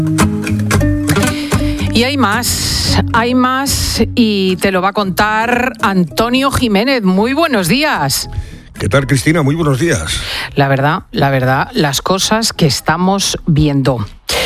Y hay más y te lo va a contar Antonio Jiménez. Muy buenos días. ¿Qué tal, Cristina? Muy buenos días. La verdad, las cosas que estamos viendo.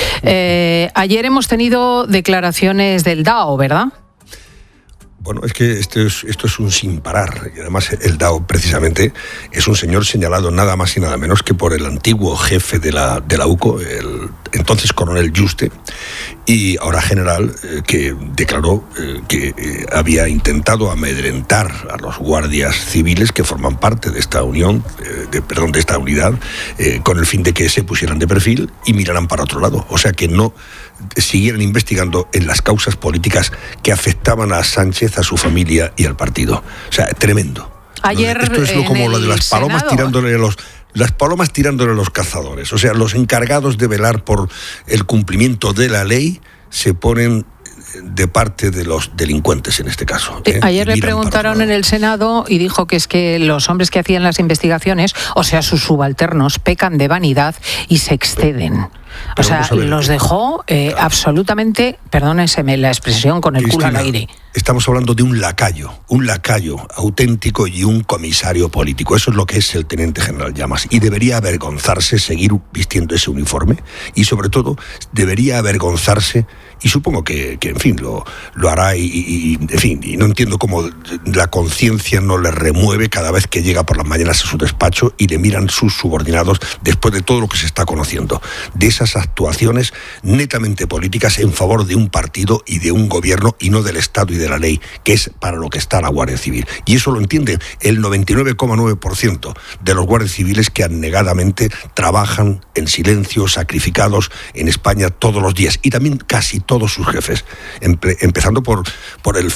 Ayer hemos tenido declaraciones del DAO, ¿verdad? Bueno, es que esto es un sin parar. Y además el DAO, precisamente, es un señor señalado nada más y nada menos que por el antiguo jefe de la UCO, el entonces coronel Yuste, y ahora general, que declaró que había intentado amedrentar a los guardias civiles que forman parte de esta unión, de esta unidad, con el fin de que se pusieran de perfil y miraran para otro lado. O sea, que no siguieran investigando en las causas políticas que afectaban a Sánchez, a su familia y al partido. O sea, tremendo. Ayer, esto es como lo de las palomas tirándole a los cazadores. O sea, los encargados de velar por el cumplimiento de la ley se ponen de parte de los delincuentes en este caso. Ayer le preguntaron en el Senado y dijo que es que los hombres que hacían las investigaciones, o sea, sus subalternos, pecan de vanidad y se exceden. O sea, los dejó absolutamente, perdónenseme la expresión, con el Cristina, culo al aire. Estamos hablando de un lacayo auténtico y un comisario político. Eso es lo que es el teniente general Llamas. Y debería avergonzarse seguir vistiendo ese uniforme. Y sobre todo, debería avergonzarse, y supongo que en fin, lo hará, y no entiendo cómo la conciencia no le remueve cada vez que llega por las mañanas a su despacho y le miran sus subordinados después de todo lo que se está conociendo. De esas actuaciones netamente políticas en favor de un partido y de un gobierno y no del Estado y de la ley, que es para lo que está la Guardia Civil. Y eso lo entiende el 99,9% de los guardias civiles que abnegadamente trabajan en silencio, sacrificados en España todos los días, y también casi todos sus jefes, empezando por el